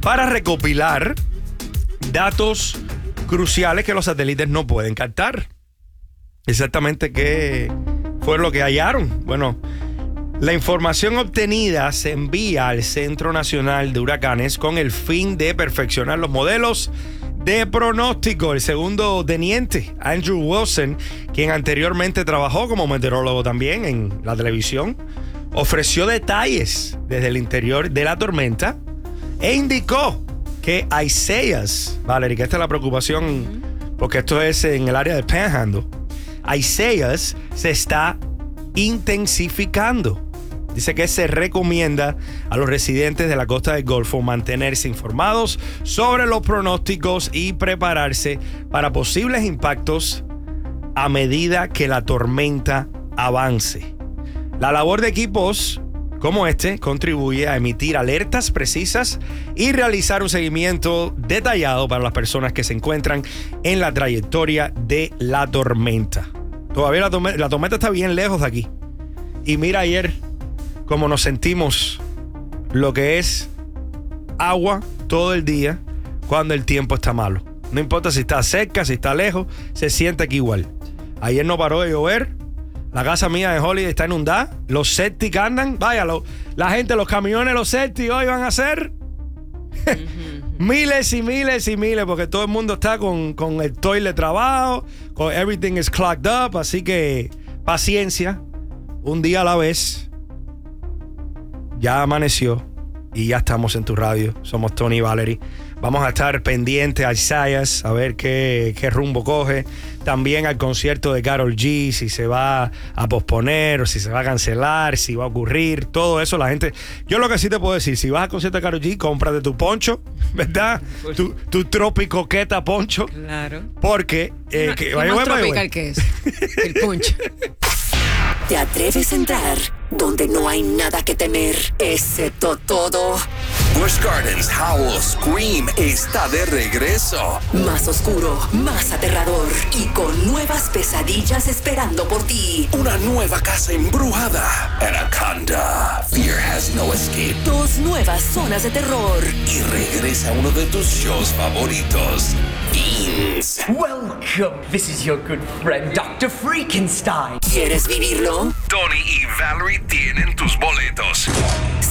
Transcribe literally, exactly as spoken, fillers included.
para recopilar datos cruciales que los satélites no pueden captar. Exactamente qué fue lo que hallaron. Bueno, la información obtenida se envía al Centro Nacional de Huracanes con el fin de perfeccionar los modelos de pronóstico. El segundo teniente, Andrew Wilson, quien anteriormente trabajó como meteorólogo también en la televisión, ofreció detalles desde el interior de la tormenta e indicó que Isaias, Valerie, que esta es la preocupación, porque esto es en el área de Panhandle, Isaias se está intensificando. Dice que se recomienda a los residentes de la costa del Golfo mantenerse informados sobre los pronósticos y prepararse para posibles impactos a medida que la tormenta avance. La labor de equipos como este contribuye a emitir alertas precisas y realizar un seguimiento detallado para las personas que se encuentran en la trayectoria de la tormenta. Todavía la, tormenta, la tormenta está bien lejos de aquí. Y mira ayer cómo nos sentimos lo que es agua todo el día cuando el tiempo está malo. No importa si está cerca, si está lejos, se siente aquí igual. Ayer no paró de llover. La casa mía de Holiday está inundada. Los septic andan. Vaya, lo, la gente, los camiones, los septic hoy van a ser miles y miles y miles, porque todo el mundo está con, con el toilet trabajo, con everything is clogged up. Así que paciencia, un día a la vez. Ya amaneció y ya estamos en tu radio. Somos Tony y Valerie. Vamos a estar pendientes a Isaias, a ver qué, qué rumbo coge. También al concierto de Karol G, si se va a posponer o si se va a cancelar, si va a ocurrir, todo eso. La gente, yo lo que sí te puedo decir, si vas al concierto de Karol G, cómprate tu poncho, ¿verdad? tu, tu tropicoqueta poncho. Claro. Porque eh, no, que, ¿qué vaya, más vaya, tropical vaya. que es? El poncho. ¿Te atreves a entrar donde no hay nada que temer, excepto todo? Busch Gardens Howl Scream está de regreso. Más oscuro, más aterrador y con nuevas pesadillas esperando por ti. Una nueva casa embrujada. Anaconda. Fear has no escape. Dos nuevas zonas de terror. Y regresa uno de tus shows favoritos. Beans. Welcome. This is your good friend, doctor Freakenstein. ¿Quieres vivirlo? Tony y Valerie tienen tus boletos.